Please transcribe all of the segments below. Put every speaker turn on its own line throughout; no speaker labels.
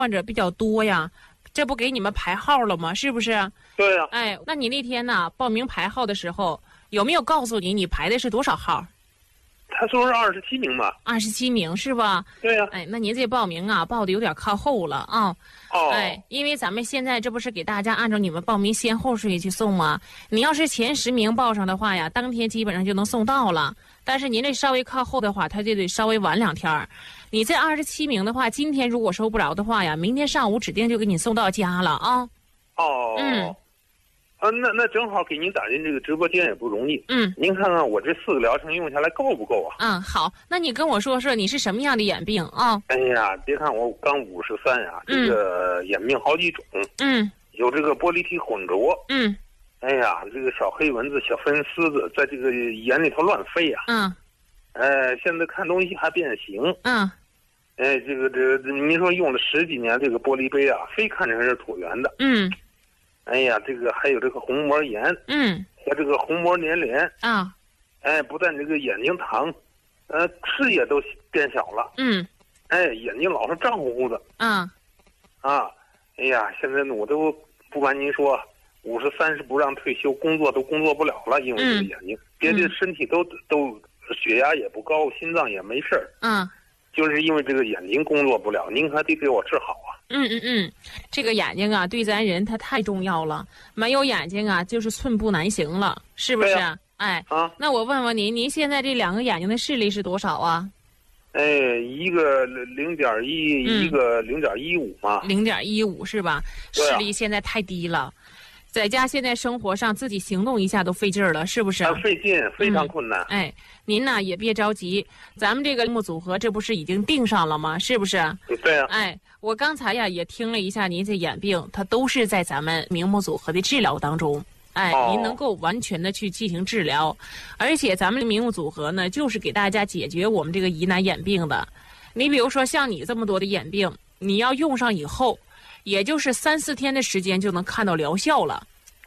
患者比较多呀，这不给你们排号了吗？是不是？
对呀。
哎，那你那天呢报名排号的时候，有没有告诉你排的是多少号？
他说是27名吧。
27名是吧？
对呀。
哎，那您这报名啊报的有点靠后了啊。哎，因为咱们现在这不是给大家按照你们报名先后顺序去送吗？你要是前10名报上的话呀，当天基本上就能送到了。但是您这稍微靠后的话，他就得稍微晚2天。你这27名的话，今天如果收不着的话呀，明天上午指定就给你送到家了啊。
那正好给您打进这个直播间也不容易。您看看我这4个疗程用下来够不够啊？
好，那你跟我说说你是什么样的眼病啊？
哎呀，别看我刚53呀，这个眼病好几种。有这个玻璃体混浊。哎呀，这个小黑蚊子、小粉丝子在这个眼里头乱飞呀。现在看东西还变形。这个您说用了10几年这个玻璃杯啊，非看成是椭圆的。哎呀，这个还有这个虹膜炎。和这个虹膜粘连。不但这个眼睛疼，视野都变小了。眼睛老是胀乎乎的。哎呀，现在我都不瞒您说，53是不让退休，工作都工作不了了，因为这个眼睛，别的身体都血压也不高，心脏也没事儿。就是因为这个眼睛工作不了，您还得给我治好啊。
这个眼睛啊，对咱人它太重要了，没有眼睛啊，就是寸步难行了，是不是？那我问问您现在这2个眼睛的视力是多少啊？
一个0.1，一个0.15嘛。
0.15是吧？视力现在太低了，在家现在生活上自己行动一下都费劲儿了，是不是？
费劲，非常困难。
您呢也别着急，咱们这个目组合这不是已经定上了吗？是不是？
对呀。
我刚才呀也听了一下您这眼病，它都是在咱们明目组合的治疗当中。您能够完全的去进行治疗，而且咱们的明目组合呢，就是给大家解决我们这个疑难眼病的。你比如说像你这么多的眼病，你要用上以后，也就是3、4天的时间就能看到疗效了。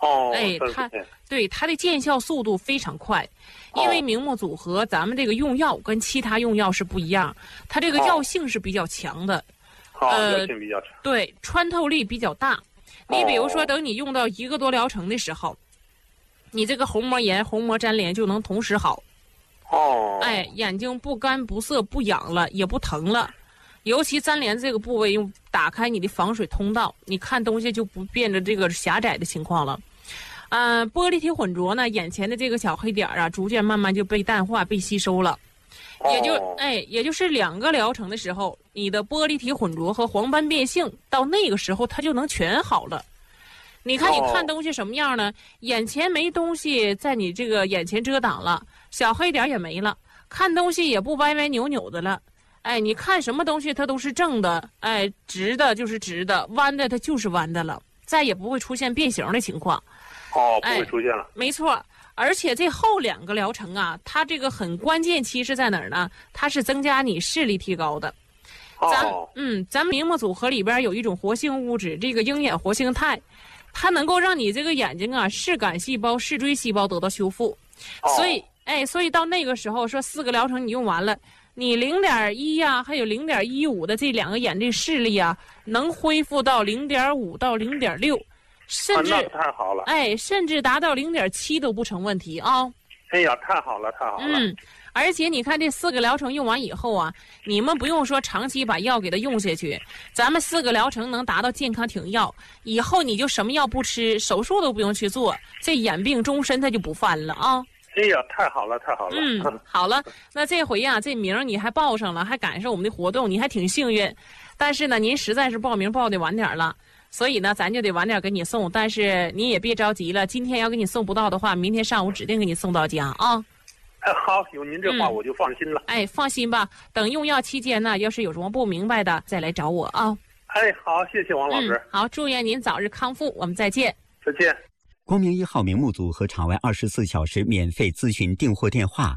它的见效速度非常快，因为明目组合咱们这个用药跟其他用药是不一样，它这个药性是比较强的。
药性比较强。
对，穿透力比较大。你比如说，等你用到1个多疗程的时候，你这个虹膜炎、虹膜粘连就能同时好。眼睛不干不涩不痒了，也不疼了。尤其粘连这个部位，用打开你的防水通道，你看东西就不变得这个狭窄的情况了。玻璃体混浊呢，眼前的这个小黑点啊，逐渐慢慢就被淡化、被吸收了。也就是2个疗程的时候，你的玻璃体混浊和黄斑变性到那个时候它就能全好了。你看你看东西什么样呢？眼前没东西在你这个眼前遮挡了，小黑点也没了，看东西也不歪歪扭扭的了。你看什么东西它都是正的，直的就是直的，弯的它就是弯的了，再也不会出现变形的情况。
不会出现了。
没错。而且这后2个疗程啊，它这个很关键期是在哪儿呢？它是增加你视力提高的。咱们明目组合里边有一种活性物质，这个鹰眼活性肽，它能够让你这个眼睛啊视杆细胞、视锥细胞得到修复。所以到那个时候说4个疗程你用完了，你0.1呀，还有0.15的这2个眼这视力啊，能恢复到0.5到0.6。甚至
太好了，
甚至达到0.7都不成问题啊！
哎呀，太好了，太好了！
而且你看这4个疗程用完以后啊，你们不用说长期把药给它用下去，咱们4个疗程能达到健康停药，以后你就什么药不吃，手术都不用去做，这眼病终身它就不犯了啊！
哎呀，太好了，太好了！
好了，那这回啊，这名你还报上了，还赶上我们的活动，你还挺幸运。但是呢，您实在是报名报的晚点了。所以呢，咱就得晚点给你送，但是你也别着急了。今天要给你送不到的话，明天上午指定给你送到家啊。
好，有您这话我就放心了。
放心吧。等用药期间呢，要是有什么不明白的，再来找我啊。
好，谢谢王老师。
好，祝愿您早日康复，我们再见。
再见。
光明1号明目组和场外24小时免费咨询订货电话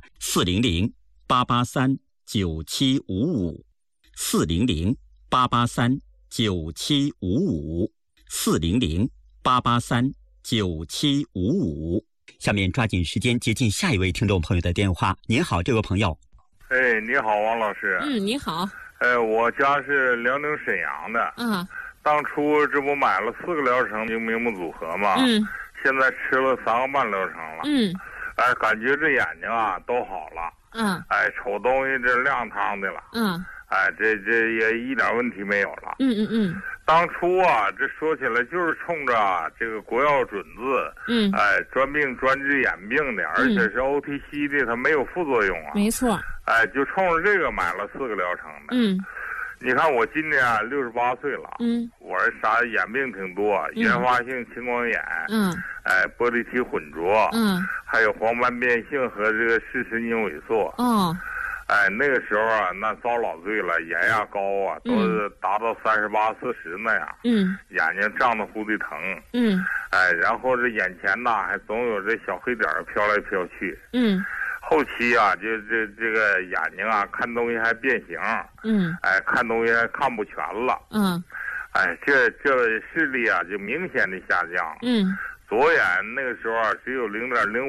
400-883-9755，400-883-9755。下面抓紧时间接近下一位听众朋友的电话。您好，这位朋友。
你好，王老师。
你好。
我家是辽宁沈阳的。当初这不买了4个疗程明目组合嘛。现在吃了3个半疗程了。感觉这眼睛啊都好了。瞅东西这亮堂的了。这也一点问题没有了。当初啊，这说起来就是冲着这个国药准字，专病专治眼病的，而且是 OTC 的，它没有副作用啊。
没错。
就冲着这个买了4个疗程的。你看我今年68岁了。我这啥眼病挺多，原发性青光眼，玻璃体混浊，还有黄斑变性和这个视神经萎缩。那个时候啊，那遭老罪了，眼压高啊，都是达到38、40那样。眼睛胀得乎的疼。然后这眼前呐，还总有这小黑点飘来飘去。后期啊，就这个眼睛啊，看东西还变形。看东西还看不全了。这视力啊，就明显的下降了。左眼那个时候啊，只有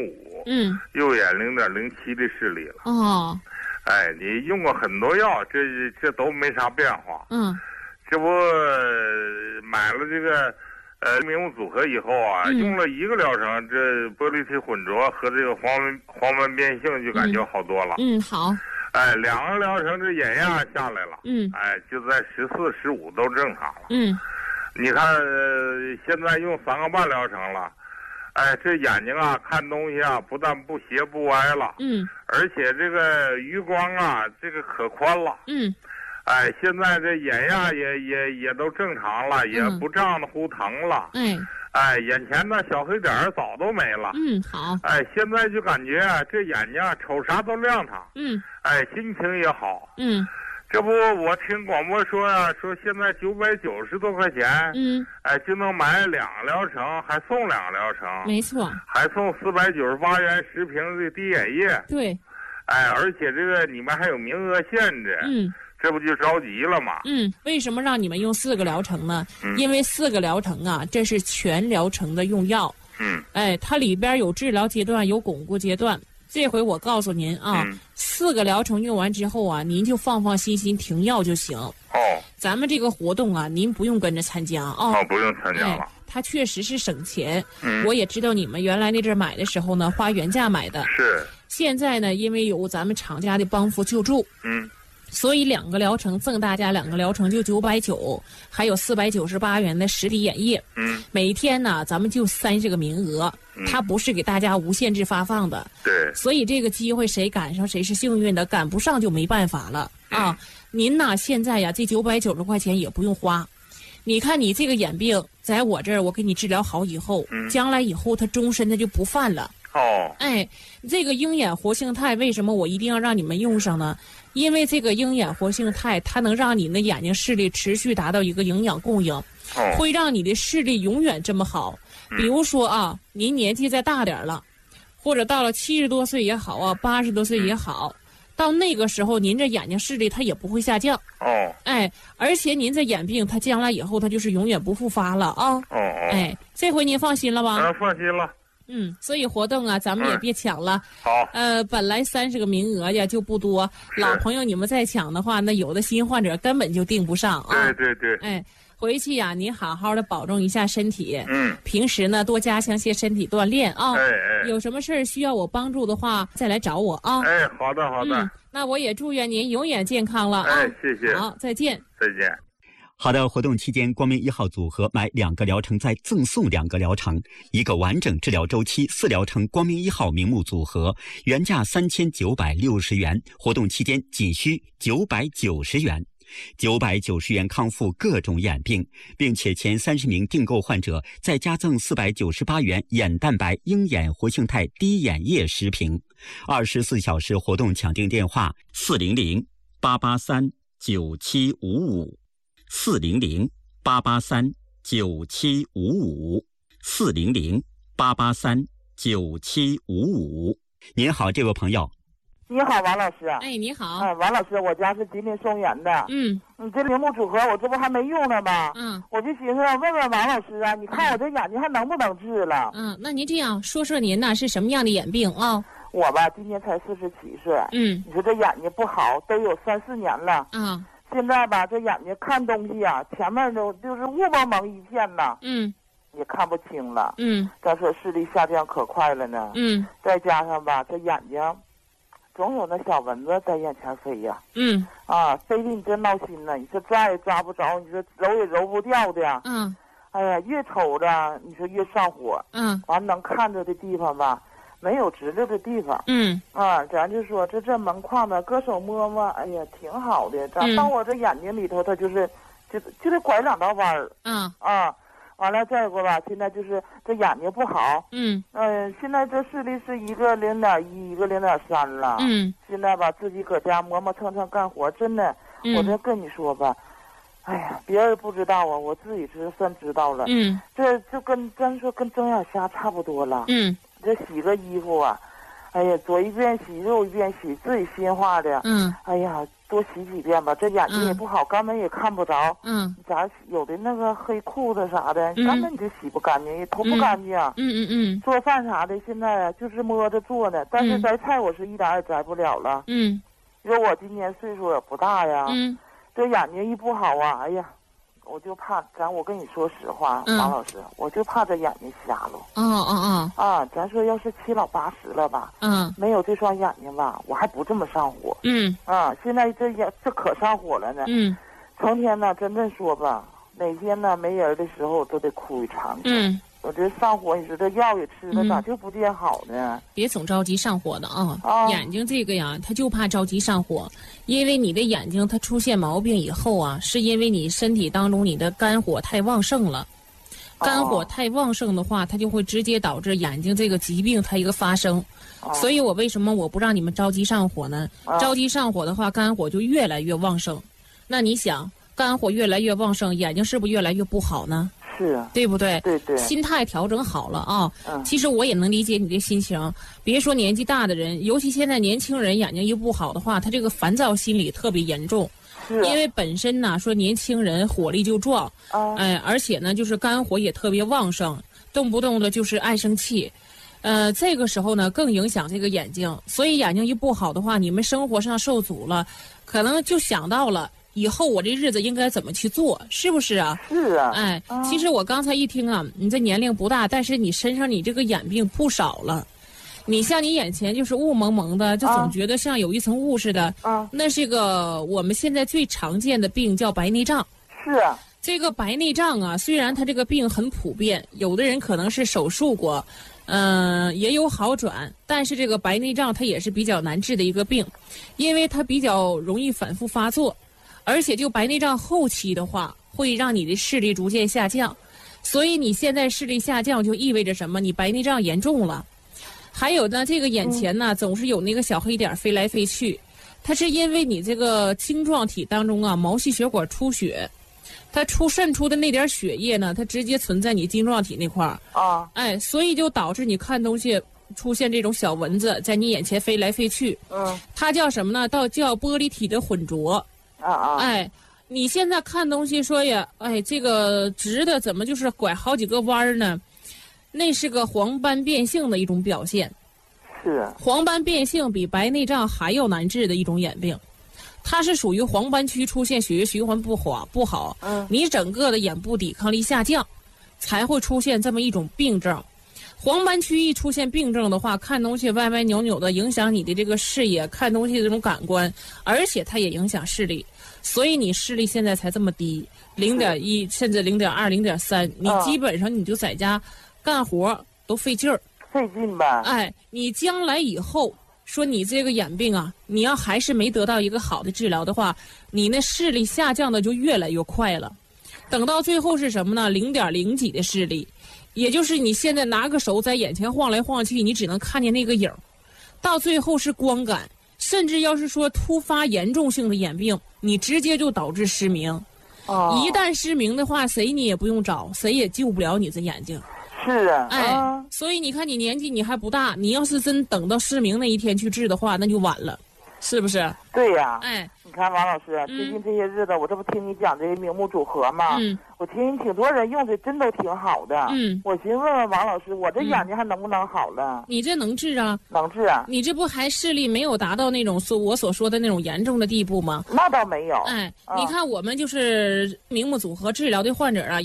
0.05。右眼0.07的视力了。你用过很多药，这都没啥变化。这不买了这个明目组合以后啊，用了1个疗程，这玻璃体混浊和这个黄斑变性就感觉好多了。
好。
2个疗程这眼压下来了。就在14、15都正常了。你看现在用3个半疗程了。这眼睛啊，看东西啊，不但不斜不歪了。而且这个余光啊，这个可宽了。现在这眼压也都正常了，也不胀得乎疼了。眼前的小黑点早都没了。
好。
现在就感觉啊，这眼睛啊，瞅啥都亮堂。心情也好。这不我听广播说啊，说现在990多块钱。就能买2个疗程，还送2个疗程。
没错。
还送498元10瓶的滴眼液。
对。
而且这个你们还有名额限制。这不就着急了吗？
为什么让你们用4个疗程呢？因为4个疗程啊，这是全疗程的用药。它里边有治疗阶段，有巩固阶段。这回我告诉您啊，4个疗程用完之后啊，您就放心停药就行。咱们这个活动啊，您不用跟着参加啊。
不用参加了。
它确实是省钱。我也知道你们原来那阵买的时候呢，花原价买的。
是。
现在呢，因为有咱们厂家的帮扶救助。所以2个疗程赠大家2个疗程就990，还有498元的10滴眼液。每天呢，咱们就30个名额。它不是给大家无限制发放的。
对。
所以这个机会谁赶上谁是幸运的，赶不上就没办法了啊！您呢，现在呀，这990块钱也不用花。你看你这个眼病，在我这儿我给你治疗好以后，将来以后它终身它就不犯了。这个鹰眼活性肽为什么我一定要让你们用上呢？因为这个鹰眼活性肽，它能让你的眼睛视力持续达到一个营养供应，会让你的视力永远这么好。比如说啊，您年纪再大点了，或者到了70多岁也好啊，80多岁也好，到那个时候您这眼睛视力它也不会下降。而且您这眼病它将来以后它就是永远不复发了啊。这回您放心了吧？
放心了。
所以活动啊，咱们也别抢了。
好。
本来30个名额呀就不多，老朋友你们再抢的话，那有的新患者根本就订不上啊。
对。
回去呀，您好好的保重一下身体。平时呢，多加强些身体锻炼啊。有什么事儿需要我帮助的话，再来找我啊。
好的。
那我也祝愿您永远健康了啊。
谢谢。
好，再见。
再见。
好的，活动期间，光明1号组合买2个疗程再赠送2个疗程，1个完整治疗周期4疗程光明1号明目组合，原价3960元，活动期间仅需990元。990元康复各种眼病，并且前30名订购患者再加赠498元眼蛋白鹰眼活性肽滴眼液10瓶。24小时活动抢订电话400-883-9755，400-883-9755。您好，这位朋友。
你好，王老师。
你好。
王老师，我家是吉林松原的。你这明目组合我这不还没用呢吗？我就寻思问问王老师啊，你看我这眼睛还能不能治了？
那您这样说说您呢是什么样的眼病啊？
我吧今年才47岁。你说这眼睛不好都有3、4年了。这现在吧，这眼睛看东西啊，前面都就是雾蒙蒙一片呐，也看不清了，再说视力下降可快了呢，再加上吧，这眼睛总有那小蚊子在眼前飞呀，飞的你真闹心呢，你说抓也抓不着，你说揉也揉不掉的，哎呀，越瞅着你说越上火，完能看着的地方吧，没有直溜的地方，咱就说这门框子搁手摸摸，哎呀，挺好的，咱到我这眼睛里头，它就得拐2道弯儿，完了再一个吧，现在就是这眼睛不好，现在这视力是一个0.1，一个0.3了，现在吧自己搁家磨磨蹭蹭干活，真的，我这跟你说吧，哎呀，别人不知道啊，我自己算知道了，这就跟咱说跟睁眼瞎差不多了，这洗个衣服啊，哎呀，左一遍洗右一遍洗，自己心话的，哎呀，多洗几遍吧，这眼睛也不好，根本也看不着，咋有的那个黑裤子啥的，根本就洗不干净，也脱不干净，做饭啥的现在啊就是摸着做的，但是摘菜我是一点也摘不了了，因为我今年岁数也不大呀，这眼睛一不好啊，哎呀。我就怕我跟你说实话，王老师，我就怕这眼睛瞎了。咱说要是7老80了吧，没有这双眼睛吧，我还不这么上火。现在这可上火了呢。成天呢，真正说吧，哪天呢没人的时候都得哭一场。我这上火，你说这药也吃了，咋就不见好呢？
别总着急上火的啊！眼睛这个呀，他就怕着急上火，因为你的眼睛它出现毛病以后啊，是因为你身体当中你的肝火太旺盛了。肝火太旺盛的话，它就会直接导致眼睛这个疾病它一个发生。所以我为什么我不让你们着急上火呢？着急上火的话，肝火就越来越旺盛。那你想，肝火越来越旺盛，眼睛是不是越来越不好呢？
是啊，
对不对？
对，
心态调整好了啊。其实我也能理解你的心情。别说年纪大的人，尤其现在年轻人眼睛一不好的话，他这个烦躁心理特别严重。因为本身呢，说年轻人火力就壮，而且呢，就是肝火也特别旺盛，动不动的就是爱生气。这个时候呢，更影响这个眼睛。所以眼睛一不好的话，你们生活上受阻了，可能就想到了。以后我这日子应该怎么去做，是不是啊？
是啊。
其实我刚才一听啊，你这年龄不大，但是你身上你这个眼病不少了。你像你眼前就是雾蒙蒙的，就总觉得像有一层雾似的。那是个我们现在最常见的病，叫白内障。
是啊。
这个白内障啊，虽然它这个病很普遍，有的人可能是手术过，也有好转，但是这个白内障它也是比较难治的一个病，因为它比较容易反复发作。而且就白内障后期的话，会让你的视力逐渐下降，所以你现在视力下降就意味着什么？你白内障严重了。还有呢，这个眼前呢，总是有那个小黑点飞来飞去，它是因为你这个晶状体当中啊，毛细血管出血，它渗出的那点血液呢，它直接存在你晶状体那块儿所以就导致你看东西出现这种小蚊子在你眼前飞来飞去。它叫什么呢？叫玻璃体的混浊。你现在看东西说呀，这个直的怎么就是拐好几个弯呢？那是个黄斑变性的一种表现。
是。
黄斑变性比白内障还要难治的一种眼病，它是属于黄斑区出现血液循环不好，你整个的眼部抵抗力下降，才会出现这么一种病症。黄斑区一出现病症的话，看东西歪歪扭扭的，影响你的这个视野，看东西的这种感官，而且它也影响视力，所以你视力现在才这么低，0.1甚至0.2、0.3，你基本上你就在家干活都费劲儿，
费劲吧？
你将来以后说你这个眼病啊，你要还是没得到一个好的治疗的话，你那视力下降的就越来越快了，等到最后是什么呢？0.0几的视力。也就是你现在拿个手在眼前晃来晃去，你只能看见那个影，到最后是光感，甚至要是说突发严重性的眼病，你直接就导致失明。一旦失明的话，谁你也不用找，谁也救不了你这眼睛。
是
所以你看你年纪你还不大，你要是真等到失明那一天去治的话，那就晚了。 是不是？
对呀。
哎，
你看王老师，最近这些日子，我这不听你讲这个明目组合吗？我听挺多人用的，真都挺好的。我寻思问问王老师，我这眼睛还能不能好了？
你这能治啊？
能治啊！
你这不还视力没有达到那种我所说的那种严重的地步吗？
那倒没有。
哎，你看我们就是明目组合治疗的患者啊。